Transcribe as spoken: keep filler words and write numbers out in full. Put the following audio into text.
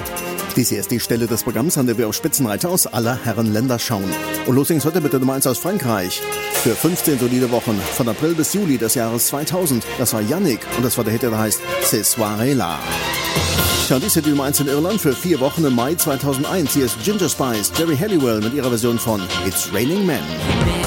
Dies hier ist die Stelle des Programms, an der wir auf Spitzenreiter aus aller Herren Länder schauen. Und los ging's heute mit der Nummer eins aus Frankreich. Für fünfzehn solide Wochen, von April bis Juli des Jahres zweitausend. Das war Yannick und das war der Hit, der heißt C'est Soirée là. Tja, dies hier die Nummer eins in Irland für vier Wochen im Mai zweitausendeins. Hier ist Ginger Spice, Jerry Halliwell mit ihrer Version von It's Raining Men.